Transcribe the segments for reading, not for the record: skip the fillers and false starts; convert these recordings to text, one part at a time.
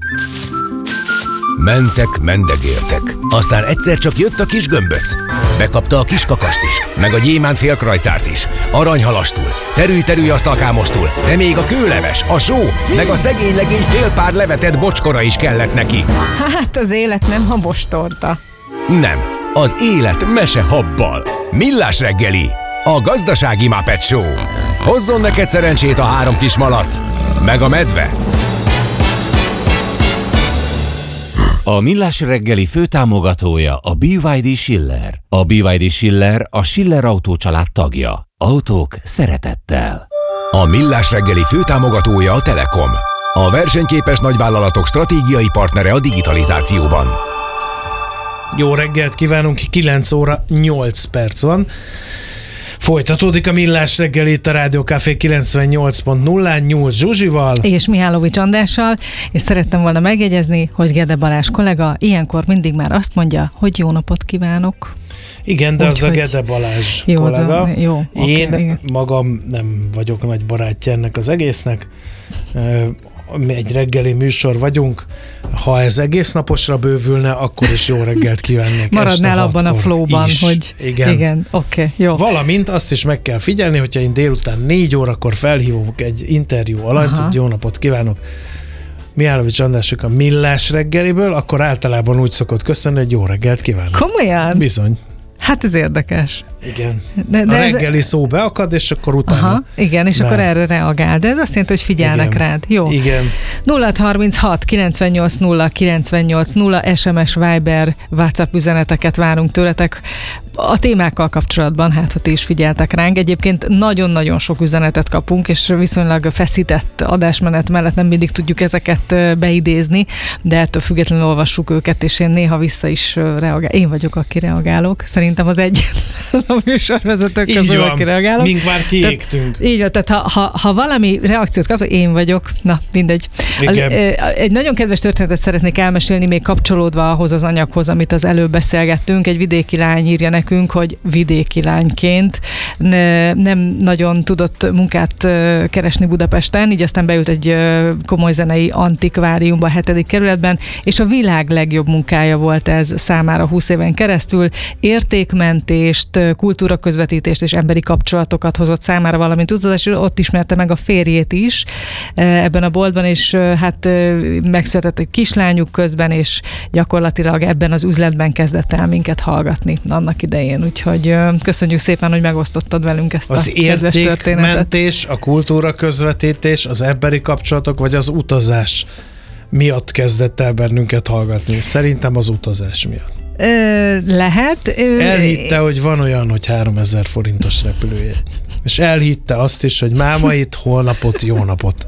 Mentek, mendegéltek. Aztán egyszer csak jött a kis gömböc. Bekapta a kis kakast is, meg a gyémánt félkrajcárt is. Aranyhalastul, terülj asztalkámostul, de még a kőleves, a só, meg a szegény legény fél pár levetett bocskora is kellett neki. Hát az élet nem habostorta. Nem, az élet mesehabbal. Millás reggeli, a gazdasági Muppet Show. Hozzon neked szerencsét a 3 kis malac, meg a medve. A Millás reggeli főtámogatója a BYD Schiller. A BYD Schiller a Schiller Autó család tagja. Autók szeretettel. A Millás reggeli főtámogatója a Telekom. A versenyképes nagyvállalatok stratégiai partnere a digitalizációban. Jó reggelt kívánunk, 9 óra 8 perc van. Folytatódik a Millás reggel itt a Rádió Café 98.0-án Nyúl Zsuzsival. És Mihálovics Andrással, és szerettem volna megjegyezni, hogy Gede Balázs kollega ilyenkor mindig már azt mondja, hogy jó napot kívánok. Igen, de úgy, az a Gede Balázs kollega. Jó, Én igen. magam nem vagyok nagy barátja ennek az egésznek. Egy reggeli műsor vagyunk. Ha ez egész naposra bővülne, akkor is jó reggelt kívánnék. Maradnál abban a flowban, is. Hogy igen, oké, jó. Valamint azt is meg kell figyelni, hogyha én délután 4 órakor felhívok egy interjú alatt, hogy jó napot kívánok, Mihálovics Andrások a Millás reggeliből, akkor általában úgy szokott köszönni, hogy jó reggelt kívánok. Komolyan? Bizony. Hát ez érdekes. Igen. De a reggeli szó beakad, és akkor utána... Aha, igen, és akkor erre reagál. De ez azt jelenti, hogy figyelnek rád. Jó. Igen. 0636 980 980 SMS, Viber, WhatsApp üzeneteket várunk tőletek a témákkal kapcsolatban, hát ha ti is figyeltek ránk. Egyébként nagyon-nagyon sok üzenetet kapunk, és viszonylag feszített adásmenet mellett nem mindig tudjuk ezeket beidézni, de ettől függetlenül olvassuk őket, és én néha vissza is reagálok. Én vagyok, aki reagálok. Szerintem az egyetlen a műsorvezetők közül, aki reagálok. Mink már kiégtünk. Így van, tehát ha valami reakciót kapsz, én vagyok. Na, mindegy. Egy nagyon kedves történetet szeretnék elmesélni, még kapcsolódva ahhoz az anyaghoz, amit az előbb beszélgettünk. Egy vidéki lány írja nekünk, hogy vidéki lányként nem nagyon tudott munkát keresni Budapesten, így aztán beült egy komoly zenei antikváriumba a 7. kerületben, és a világ legjobb munkája volt ez számára 20 éven keresztül. Értékmentést, kultúraközvetítést és emberi kapcsolatokat hozott számára, valamint utazás, és ott ismerte meg a férjét is ebben a boltban, és hát megszületett egy kislányuk közben, és gyakorlatilag ebben az üzletben kezdett el minket hallgatni annak idején. Úgyhogy köszönjük szépen, hogy megosztottad velünk ezt a kedves történetet. Az értékmentés, a kultúraközvetítés, az emberi kapcsolatok, vagy az utazás miatt kezdett el bennünket hallgatni? Szerintem az utazás miatt. Lehet. Elhitte, hogy van olyan, hogy 3000 forintos repülőjegy. És elhitte azt is, hogy máma itt, holnapot, jó napot.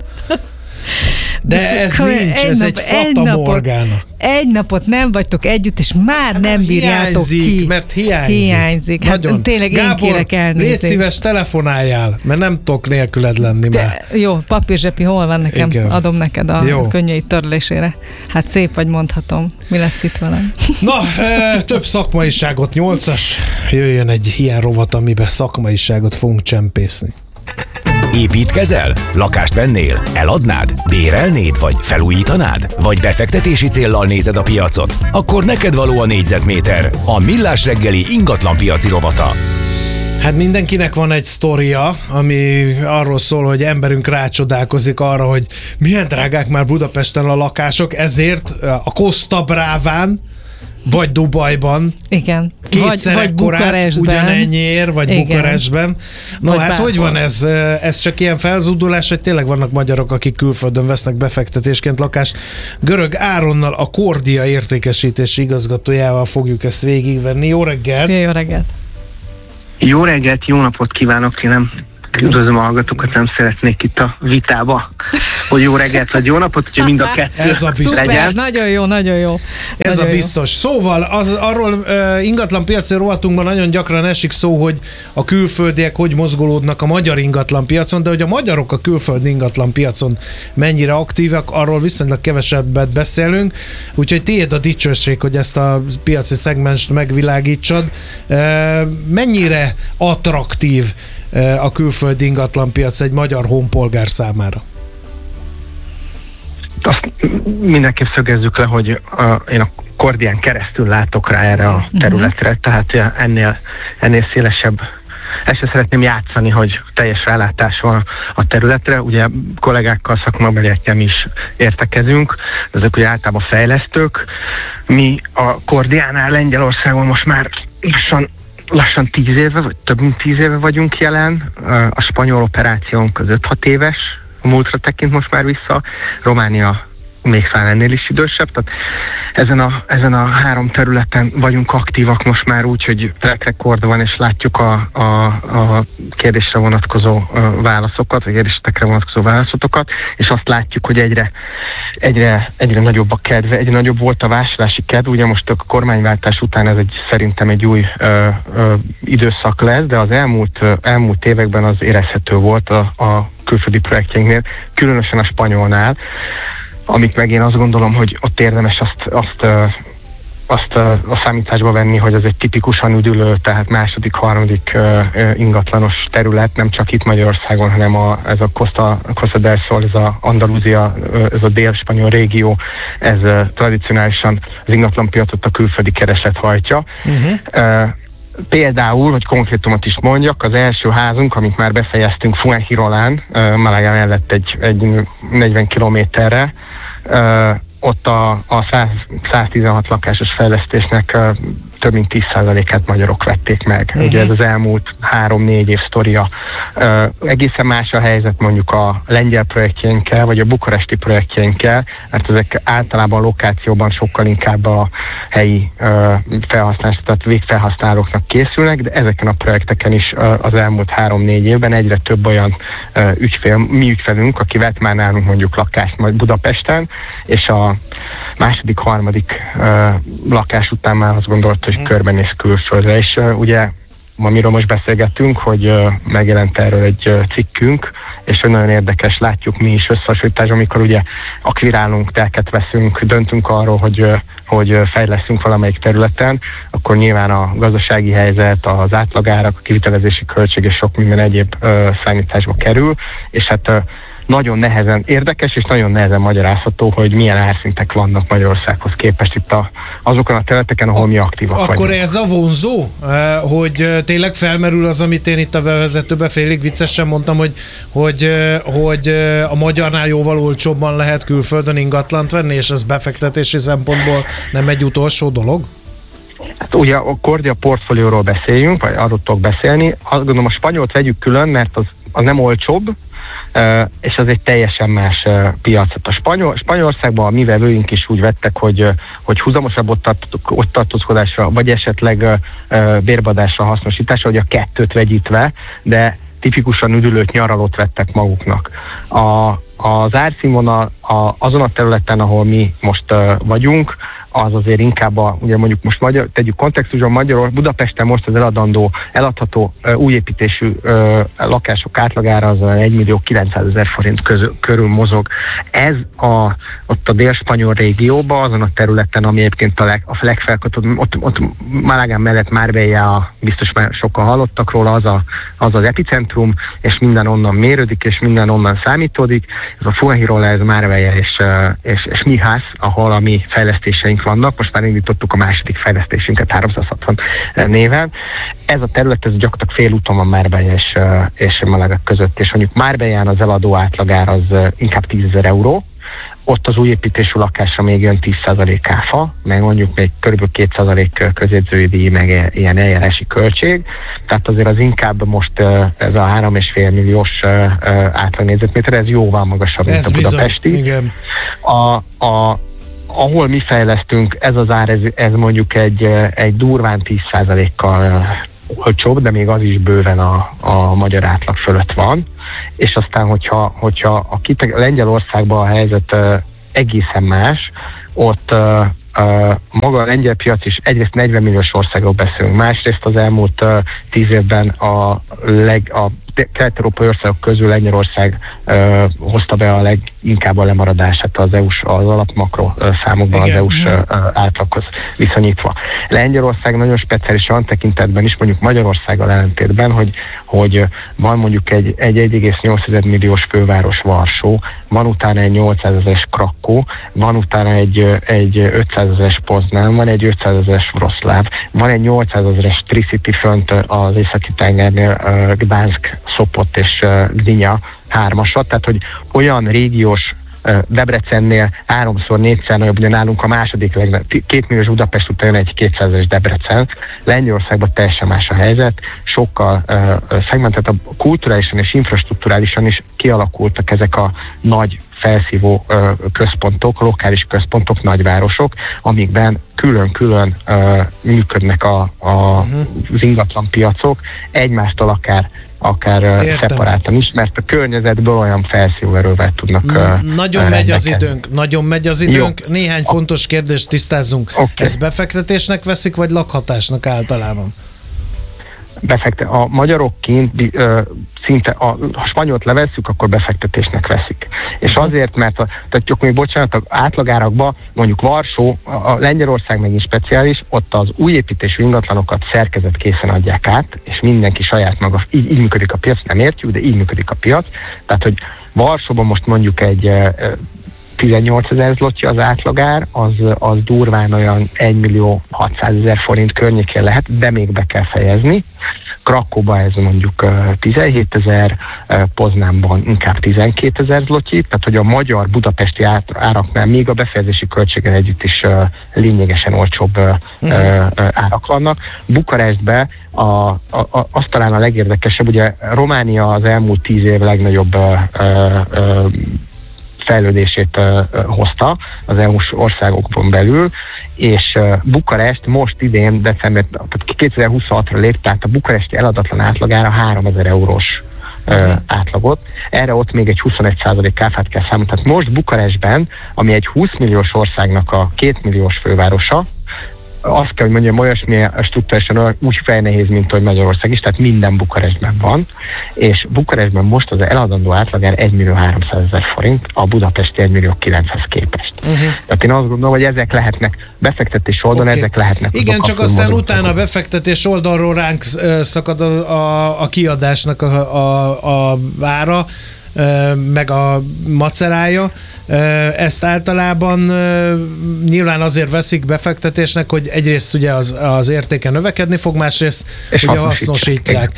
De ez nincs, ez egy fata morgána. Egy napot nem vagytok együtt, és már nem bírjátok ki. Mert hiányzik. Hát tényleg Gábor, én kérek elnézést. légy szíves, telefonáljál, mert nem tudok nélküled lenni már. Jó, papírzsepi hol van nekem? Igen. Adom neked a könnyei törlésére. Hát szép vagy, mondhatom. Mi lesz itt velem? Na, több szakmaiságot, 8-as. Jöjjön egy ilyen rovat, amiben szakmaiságot fogunk csempészni. Építkezel? Lakást vennél? Eladnád? Bérelnéd? Vagy felújítanád? Vagy befektetési céllal nézed a piacot? Akkor neked való a négyzetméter, a Millás reggeli ingatlanpiaci rovata. Hát mindenkinek van egy sztoria, ami arról szól, hogy emberünk rácsodálkozik arra, hogy milyen drágák már Budapesten a lakások, ezért a Costa Braván vagy Dubajban. Igen. Kétszer vagy ekkorát ugyanennyiért, vagy igen. Bukarestben. No, vagy hát bárhol. hogy van ez? Ez csak ilyen felzúdulás, hogy tényleg vannak magyarok, akik külföldön vesznek befektetésként lakást. Görög Áronnal, a Kordia értékesítési igazgatójával fogjuk ezt végigvenni. Jó reggelt! Szia, jó reggelt! Jó reggelt, jó napot kívánok! Én nem üdvözlöm a hallgatókat, nem szeretnék itt a vitába, hogy jó reggelt vagy jó napot, úgyhogy mind a kettő ez a biztos. Szuper, nagyon jó, nagyon jó. Ez nagyon a biztos. Jó. Szóval arról ingatlanpiaci rovatunkban nagyon gyakran esik szó, hogy a külföldiek hogy mozgolódnak a magyar ingatlanpiacon, de hogy a magyarok a külföldi ingatlanpiacon mennyire aktívak, arról viszonylag kevesebbet beszélünk, úgyhogy tiéd a dicsőség, hogy ezt a piaci szegmenst megvilágítsad. Mennyire attraktív a külföldi ingatlanpiac egy magyar honpolgár számára? azt mindenképp szögezzük le, hogy én a Kordián keresztül látok rá erre a területre, tehát ennél szélesebb. Ezt sem szeretném játszani, hogy teljes rálátás van a területre. Ugye kollégákkal, szakmabeliekkel is értekezünk, ezek ugye általában fejlesztők. Mi a Kordiánál Lengyelországon most már lassan 10 éve, vagy több mint 10 éve vagyunk jelen. A spanyol operációnk az 5-6 éves, a múltra tekint most már vissza. Románia még talán ennél is idősebb, tehát ezen a 3 területen vagyunk aktívak most már úgy, hogy track record van, és látjuk a kérdésre vonatkozó válaszokat, vagy kérdésekre vonatkozó válaszokat, és azt látjuk, hogy egyre nagyobb a kedve, egyre nagyobb volt a vásárlási kedv. Ugye most a kormányváltás után ez szerintem egy új időszak lesz, de az elmúlt években az érezhető volt a külföldi projektjeinknél, különösen a spanyolnál, amit meg én azt gondolom, hogy ott érdemes azt a számításba venni, hogy ez egy tipikusan üdülő, tehát második-harmadik ingatlanos terület, nem csak itt Magyarországon, hanem ez a Costa del Sol, ez a Andalúzia, ez a dél-spanyol régió, ez tradicionálisan az ingatlanpiacot a külföldi kereslet hajtja. Például, hogy konkrétumot is mondjak, az első házunk, amit már befejeztünk Fuengirolan, Málaga mellett egy 40 kilométerre, ott a 116 lakásos fejlesztésnek több mint 10%-át magyarok vették meg. Ugye ez az elmúlt 3-4 év sztoria. Egészen más a helyzet mondjuk a lengyel projektjeinkkel, vagy a bukaresti projektjeinkkel, mert ezek általában lokációban sokkal inkább a helyi felhasználás, tehát végfelhasználóknak készülnek, de ezeken a projekteken is az elmúlt 3-4 évben egyre több olyan mi ügyfelünk, aki vett már nálunk mondjuk lakást majd Budapesten, és a második-harmadik lakás után már azt gondolt, hogy körbenéz külföldre, és ugye amiről most beszélgettünk, hogy megjelent erről egy cikkünk, és hogy nagyon érdekes, látjuk mi is összehasonlításban, amikor ugye akvirálunk, telket veszünk, döntünk arról, hogy fejleszünk valamelyik területen, akkor nyilván a gazdasági helyzet, az átlagárak, a kivitelezési költség és sok minden egyéb számításba kerül, és hát nagyon nehezen érdekes, és nagyon nehezen magyarázható, hogy milyen árszintek vannak Magyarországhoz képest itt azokon a területeken, ahol mi aktívak vagyunk. Akkor ez a vonzó, hogy tényleg felmerül az, amit én itt a bevezetőben félig viccesen mondtam, hogy a magyarnál jóval olcsóbban lehet külföldön ingatlant venni, és ez befektetési szempontból nem egy utolsó dolog? Hát ugye a Kordia portfólióról beszéljünk, vagy arról tudok beszélni. Azt gondolom, a spanyolt vegyük külön, mert az nem olcsóbb, és az egy teljesen más piac. A Spanyolországban a mi vevőink is úgy vettek, hogy húzamosabb ott tartózkodásra, vagy esetleg bérbadásra hasznosításra, hogy a kettőt vegyítve, de tipikusan üdülőt, nyaralót vettek maguknak. Az árszínvonal azon a területen, ahol mi most vagyunk, az azért inkább ugye mondjuk most tegyük kontextusban, Budapesten most az eladható újépítésű lakások átlagára az 1.900.000 forint körül mozog. Ez ott a dél-spanyol régióban, azon a területen, ami egyébként a legfelkapott, ott Málaga mellett Marbella, biztos már sokan hallottak róla, az epicentrum, és minden onnan mérődik, és minden onnan számítódik. Ez a Fuengirola, ez Marbella és Mihász, ahol a mi fejlesztéseink vannak. Most már indítottuk a második fejlesztésünket 360 néven. Ez a terület, ez gyakorlatilag félúton van Marbella és Málaga között, és mondjuk Marbellán az eladó átlagár az inkább 10.000 euró. Ott az újépítésű lakásra még jön 10% áfa, meg mondjuk még kb. 2% közjegyzői díj, meg ilyen eljárási költség. Tehát azért az inkább most ez a 3,5 milliós átlag négyzetméter, ez jóval magasabb, mint a budapesti. Bizony, igen. Ahol mi fejlesztünk, ez az ár, ez mondjuk egy durván 10%-kal olcsóbb, de még az is bőven a magyar átlag fölött van. És aztán, hogyha a Lengyelországban a helyzet egészen más, ott maga a lengyel piac is egyrészt 40 milliós országról beszélünk, másrészt az elmúlt 10 évben a kelet-európai országok közül Lengyelország hozta be a leginkább a lemaradását az alapmakro számokban, az EU-s átlaghoz viszonyítva. Lengyelország nagyon speciális olyan tekintetben is, mondjuk Magyarországgal ellentétben, hogy van mondjuk egy 1,8 milliós főváros Varsó, van utána egy 800 000-es Krakkó, van utána egy 500 000-es Poznań, van egy 500 000-es Wroclaw, van egy 800 000-es Tri-City fönt az északi tengernél, Gdansk, Sopot és Gdynia hármasat, tehát hogy olyan régiós Debrecennél 3-4-szer nagyobb, ugye nálunk a második legnagyobb, 2 milliós Budapest után egy 200 000-es Debrecen. Lengyelországban teljesen más a helyzet, sokkal szegmentáltabb, kulturálisan és infrastrukturálisan is kialakultak ezek a nagy felszívó központok, lokális központok, nagyvárosok, amikben külön-külön működnek az ingatlan piacok, egymástól akár szeparáltan is, mert a környezetből olyan felszívó erővel tudnak Nagyon megy az időnk. Jó. Néhány fontos kérdést tisztázzunk. Okay. Ezt befektetésnek veszik, vagy lakhatásnak általában? A magyarok kint szinte, ha spanyolt levesszük, akkor befektetésnek veszik. És azért, mert tehát még bocsánat, az átlagárakban mondjuk Varsó, a Lengyelország megint speciális, ott az új építésű ingatlanokat szerkezetkészen adják át, és mindenki saját maga, így működik a piac, nem értjük, de így működik a piac. Tehát, hogy Varsóban most mondjuk egy 18 000 zloty az átlagár, az durván olyan 1.600.000 forint környékén lehet, de még be kell fejezni. Krakkóban ez mondjuk 17 000, Poznánban inkább 12 000 zloty, tehát hogy a magyar budapesti áraknál még a befejezési költséggel együtt is lényegesen olcsóbb árak vannak. Bukarestben az talán a legérdekesebb, ugye Románia az elmúlt 10 év legnagyobb fejlődését hozta az EU-s országokon belül, és Bukarest most idén, december, tehát 2026-ra lép, tehát a bukaresti eladatlan átlagára 3000 eurós átlagot. Erre ott még egy 21% káfát kell számolni. Tehát most Bukarestben, ami egy 20 milliós országnak a 2 milliós fővárosa, azt kell, hogy mondjam, olyasmi struktúrálisan úgy fejnehéz, mint hogy Magyarország is, tehát minden Bukarestben van, és Bukarestben most az eladandó átlagár 1.300.000 forint, a budapesti 1.900.000 képest. Tehát én azt gondolom, hogy ezek lehetnek befektetés oldalon, ezek lehetnek. Igen, csak aztán utána a befektetés oldalról ránk szakad a kiadásnak a ára, meg a macerája. Ezt általában nyilván azért veszik befektetésnek, hogy egyrészt ugye az értéke növekedni fog, másrészt és ugye hasznosítják.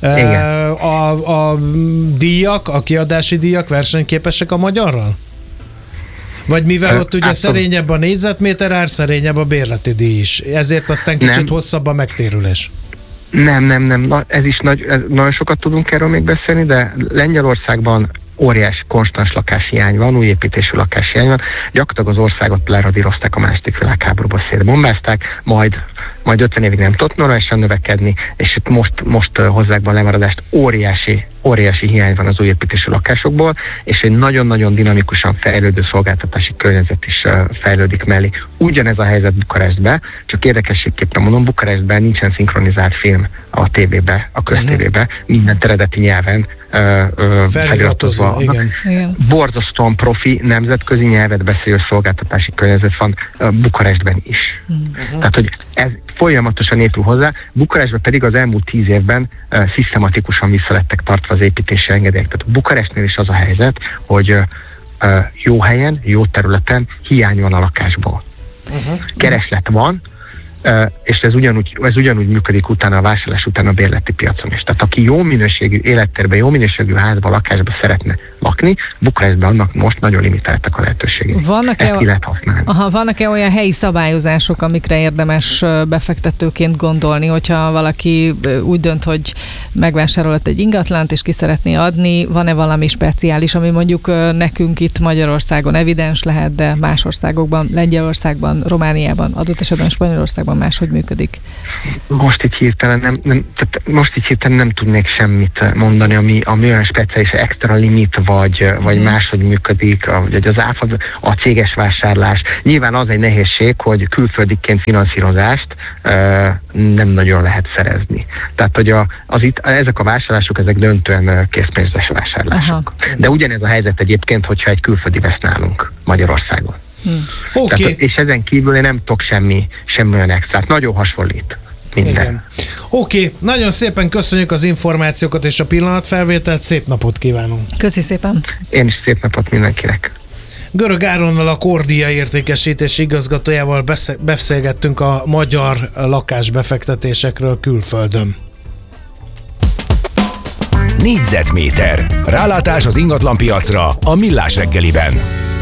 A díjak, a kiadási díjak versenyképesek a magyarral? Vagy mivel ott ugye szerényebb a négyzetméter ár, szerényebb a bérleti díj is. Ezért aztán kicsit hosszabb a megtérülés. Nem. Ez is nagyon sokat tudunk erről még beszélni, de Lengyelországban óriási konstans lakáshiány van, új építésű lakáshiány van. Gyakorlatilag az országot leradírozták a második világháborúba, szétbombázták, majd 50 évig nem tudott normálisan növekedni, és itt most hozzák be a lemaradást. Óriási hiány van az új építésű lakásokból, és egy nagyon-nagyon dinamikusan fejlődő szolgáltatási környezet is fejlődik mellé. Ugyanez a helyzet Bukarestben, csak érdekességképpen mondom, Bukarestben nincsen szinkronizált film a tévébe, a köztévébe, minden eredeti nyelven feliratozva. Borzasztóan profi, nemzetközi nyelvet beszélő szolgáltatási környezet van Bukarestben is. Tehát, hogy ez folyamatosan épül hozzá, Bukarestben pedig az elmúlt 10 évben szisztematikusan visszalettek tartva az építési engedélyek. Tehát Bukarestnél is az a helyzet, hogy jó helyen, jó területen hiány van a lakásból. Kereslet van, és ez ugyanúgy működik utána a vásárlás után a bérleti piacon is. Tehát aki jó minőségű élettérben, jó minőségű házban, lakásban szeretne lakni, Bukarestben annak most nagyon limitáltak a lehetőségei. Ezt ki lehet használni. Vannak-e olyan helyi szabályozások, amikre érdemes befektetőként gondolni, hogyha valaki úgy dönt, hogy megvásárolt egy ingatlant, és ki szeretné adni, van-e valami speciális, ami mondjuk nekünk itt Magyarországon evidens lehet, de más országokban, Lengyelországban, Romániában, adott esetben Spanyolországban Magyarországon máshogy működik? Most így hirtelen nem tudnék semmit mondani, ami olyan speciális extra limit, vagy máshogy működik, vagy az áfa, a céges vásárlás. Nyilván az egy nehézség, hogy külföldiként finanszírozást nem nagyon lehet szerezni. Tehát, hogy ezek a vásárlások, ezek döntően készpénzes vásárlások. Aha. De ugyanez a helyzet egyébként, hogyha egy külföldi vesz nálunk Magyarországon. Okay. És ezen kívül én nem tudok semmi olyan extrát. Nagyon hasonlít minden. Oké, nagyon szépen köszönjük az információkat és a pillanatfelvételt, szép napot kívánunk. Köszi szépen. Én is szép napot mindenkinek. Görög Áronnal, a Kordia értékesítési igazgatójával beszélgettünk a magyar lakásbefektetésekről külföldön. Négyzetméter. Rálátás az ingatlanpiacra a Millás reggeliben.